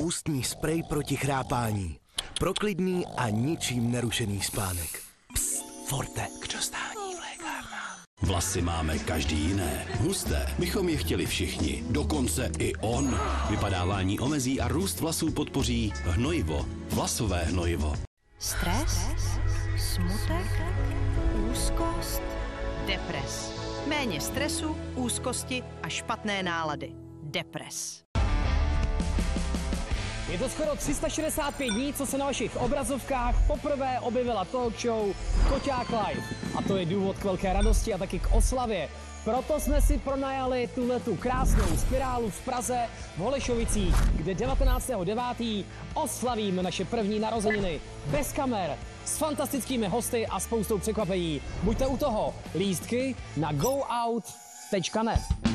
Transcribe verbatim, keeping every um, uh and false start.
ústní sprej proti chrápání. Pro klidný a ničím nerušený spánek. Psst, Forte, k dostání v lékárnách. Vlasy máme každý jiné. Husté bychom je chtěli všichni. Dokonce i on. Vypadávání omezí a růst vlasů podpoří hnojivo. Vlasové hnojivo. Stres, smutek, úzkost, depres. Méně stresu, úzkosti a špatné nálady. Depres. Je to skoro tři sta šedesát pět dní, co se na vašich obrazovkách poprvé objevila talk show Koťák Live. A to je důvod k velké radosti a taky k oslavě. Proto jsme si pronajali tuhletu krásnou spirálu v Praze v Holešovicích, kde devatenáctého devátého oslavíme naše první narozeniny. Bez kamer, s fantastickými hosty a spoustou překvapení. Buďte u toho. Lístky na go out tečka net.